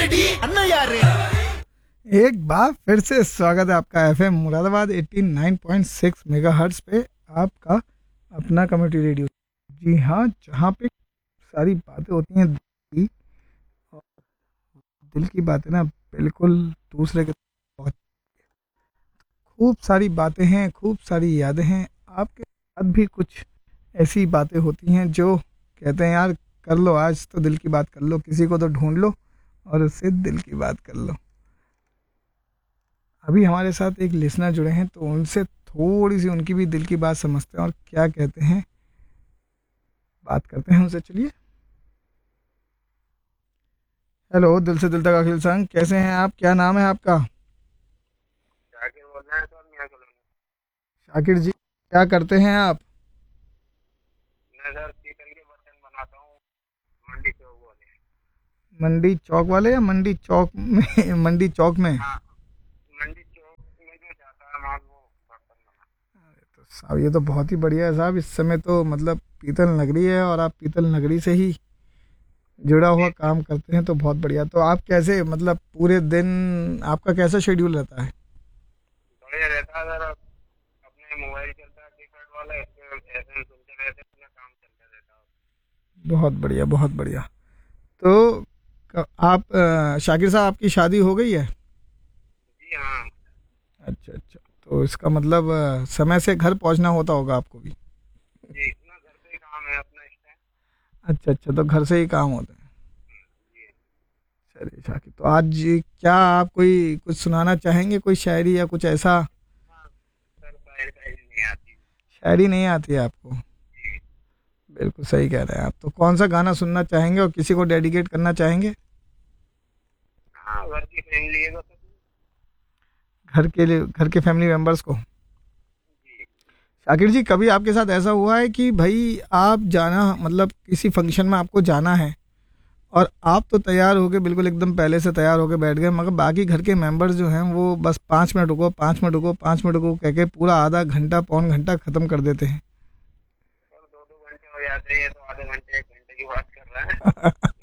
एक बार फिर से स्वागत है आपका एफएम मुरादाबाद 89.6 मेगाहर्ट्ज पे, आपका अपना कम्युनिटी रेडियो। जी हाँ, जहाँ पे सारी बातें होती हैं दिल की, और दिल की बातें ना बिल्कुल दूसरे के बहुत, खूब सारी बातें हैं, खूब सारी यादें हैं। आपके साथ भी कुछ ऐसी बातें होती हैं जो कहते हैं यार कर लो, आज तो दिल की बात कर लो, किसी को तो ढूंढ लो और उससे दिल की बात कर लो। अभी हमारे साथ एक लिसनर जुड़े हैं, तो उनसे थोड़ी सी उनकी भी दिल की बात समझते हैं और क्या कहते हैं, बात करते हैं उनसे। चलिए। हेलो, दिल से दिल तक अखिल संग, कैसे हैं आप? क्या नाम है आपका? जाकिर बोल रहे हैं सर, मियाँ कॉलोनी। शाकिर जी, क्या करते हैं आप? मैं सर पीतल के बर्तन बनाता हूँ, मंडी चौक वाले। मंडी चौक वाले या मंडी चौक में? मंडी चौक में। हाँ, मंडी चौक में जो जाता है माल वो बर्तन बना। तो साहब ये तो बहुत ही बढ़िया है साहब। इस समय तो मतलब पीतल नगरी है और आप पीतल नगरी से ही जुड़ा हुआ जी काम करते हैं, तो बहुत बढ़िया। तो आप कैसे, मतलब पूरे दिन आपका कैसा शेड्यूल रहता है? बढ़िया रहता है सर। अपने मोबाइल चलता है कीपैड वाला, इसके ऐसे सुनते रहते हैं, अपना काम चलता रहता है। बहुत बढ़िया, बहुत बढ़िया। तो आप शाकिर साहब, आपकी शादी हो गई है? जी हाँ। अच्छा अच्छा, तो इसका मतलब समय से घर पहुंचना होता होगा आपको भी। जी, अपना घर पे ही काम है अपना इस टाइम। अच्छा अच्छा, तो घर से ही काम होता है। जी। चलिए शाकिर, तो आज क्या आप कोई कुछ सुनाना चाहेंगे, कोई शायरी या कुछ ऐसा? हाँ सर, शायरी शायरी नहीं आती। शायरी नहीं आती है आपको? जी। बिल्कुल सही कह रहे हैं आप। तो कौन सा गाना सुनना चाहेंगे और किसी को डेडिकेट करना चाहेंगे? हाँ, घर की फैमिली है बस अपनी। घर के लिए, घर के फैमिली मेम्बर्स को। जी। शाकिर जी, कभी आपके साथ ऐसा हुआ है कि भाई आप जाना, मतलब किसी फंक्शन में आपको जाना है और आप तो तैयार हो गए, बिल्कुल एकदम पहले से तैयार होके बैठ गए, मगर बाकी घर के मेंबर्स जो हैं वो बस 5 मिनट रुको, 5 मिनट रुको, 5 मिनट रुको कह के पूरा आधा घंटा पौन घंटा ख़त्म कर देते हैं? सर 2-2 घंटे हो जाते हैं, तो आधे घंटे 1 घंटे की बात कर रहे हैं।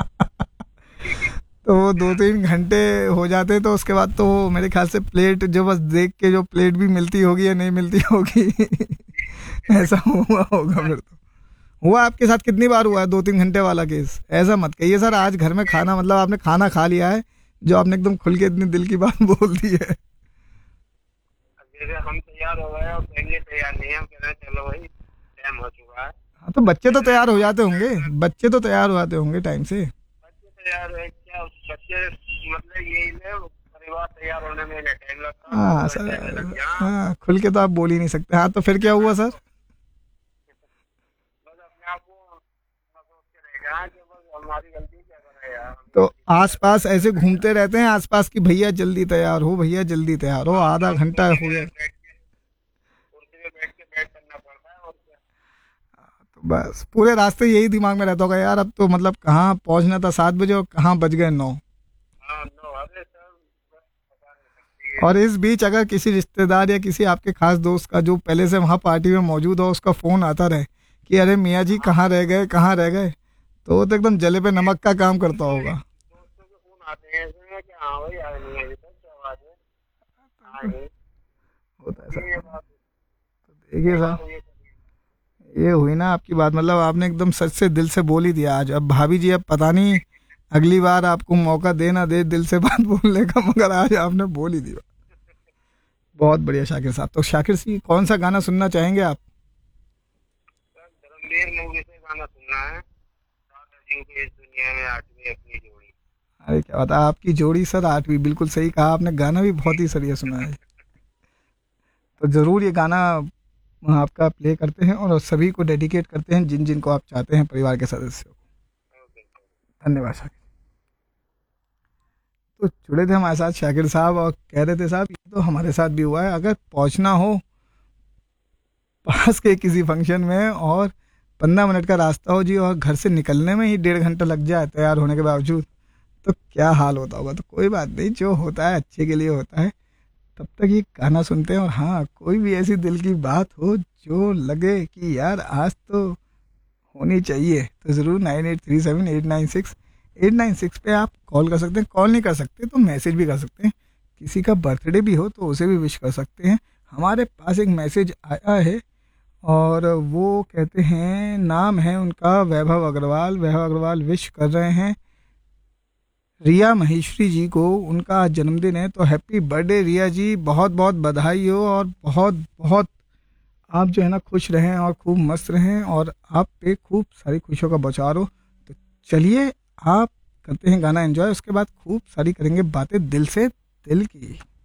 तो वो 2-3 घंटे हो जाते, तो उसके बाद तो वो मेरे ख्याल से प्लेट जो बस देख के जो प्लेट भी मिलती होगी या नहीं मिलती होगी ऐसा हुआ होगा फिर तो। हुआ आपके साथ? कितनी बार हुआ है 2-3 घंटे वाला केस? ऐसा मत कहिए सर, आज घर में खाना, मतलब आपने खाना खा लिया है जो आपने एकदम खुल के इतनी दिल की बात बोल दी है। अब जैसे हम तैयार हो गए और फैमिली तैयार नहीं है, हम कह रहे हैं चलो भाई टाइम हो चुका है। हाँ, तो बच्चे तो तैयार हो जाते होंगे, बच्चे तो तैयार हो जाते होंगे टाइम से। बच्चे तैयार है क्या? बच्चे मतलब यही है, परिवार तैयार होने में इन्हें टाइम लगता है, हाँ 2 घंटे में लग सर, गया। हाँ खुल के तो आप बोल ही नहीं सकते। हाँ, तो फिर क्या हुआ सर? बस अपने आप को बस सोच के रह गया कि बस हमारी गलती क्या कर रहे हैं यार, हम तो जल्दी तैयार आसपास ऐसे घूमते रहते हैं आसपास की, भैया जल्दी तैयार हो, भैया जल्दी तैयार हो, हाँ, आधा अब घंटा हो गया। कुर्सी पे बैठ के बैठ करना पड़ता है और क्या। तो बस पूरे रास्ते यही दिमाग में रहता होगा यार, अब तो मतलब कहाँ पहुंचना था 7 बजे और कहाँ बज गए 9। हाँ नो, अरे सर बस बता नहीं सकती है। और इस बीच अगर किसी रिश्तेदार या किसी आपके खास दोस्त का जो पहले से वहाँ पार्टी में मौजूद हो, उसका फ़ोन आता रहे कि अरे मियाँ जी हाँ, कहाँ रह गए, कहाँ रह गए, तो वो तो एकदम जले पे नमक का काम करता तो होगा। दोस्तों के फोन आते हैं ऐसे में कि हाँ भाई आए नहीं है अभी तक, क्या बात है, हाँ नहीं। होता है ये सर। बात, देखिए एक सर, बात हुई है कभी। ये हुई ना आपकी बात, मतलब आपने एकदम सच से दिल से बोल ही दिया आज। अब भाभी जी, अब पता नहीं अगली बार आपको मौका दे ना दे दिल से बात बोलने का, मगर आज आपने बोल ही दिया। बहुत बढ़िया शाकिर साहब। तो शाकिर सी, कौन सा गाना सुनना चाहेंगे आप? सर धर्मवीर मूवी से गाना सुनना है, दादाजी की इस दुनिया में 8वीं अपनी जोड़ी। अरे क्या बात है, आपकी जोड़ी सर 8वीं, बिल्कुल सही कहा आपने, गाना भी बहुत ही सरिया सुना है। तो ज़रूर ये गाना आपका प्ले करते हैं और सभी को डेडिकेट करते हैं जिन जिन को आप चाहते हैं परिवार के सदस्यों को। Okay sir. धन्यवाद शाकिर। तो जुड़े थे हमारे साथ शाकिर साहब और कह रहे थे साहब ये तो हमारे साथ भी हुआ है, अगर पहुंचना हो पास के किसी फंक्शन में और 15 मिनट का रास्ता हो जी, और घर से निकलने में ही 1.5 घंटा लग जाए तैयार होने के बावजूद, तो क्या हाल होता होगा। तो कोई बात नहीं, जो होता है अच्छे के लिए होता है। तब तक ये गाना सुनते हैं, और हाँ, कोई भी ऐसी दिल की बात हो जो लगे कि यार आज तो होनी चाहिए, तो ज़रूर 98378968 896 पे आप कॉल कर सकते हैं। कॉल नहीं कर सकते तो मैसेज भी कर सकते हैं। किसी का बर्थडे भी हो तो उसे भी विश कर सकते हैं। हमारे पास एक मैसेज आया है और वो कहते हैं, नाम है उनका वैभव अग्रवाल। वैभव अग्रवाल विश कर रहे हैं रिया महेश्वरी जी को, उनका आज जन्मदिन है। तो हैप्पी बर्थडे रिया जी, बहुत बहुत बधाई हो और बहुत बहुत आप जो है ना खुश रहें और खूब मस्त रहें और आप पे खूब सारी खुशियों का बौछार हो। तो चलिए आप करते हैं गाना एंजॉय, उसके बाद खूब सारी करेंगे बातें दिल से दिल की।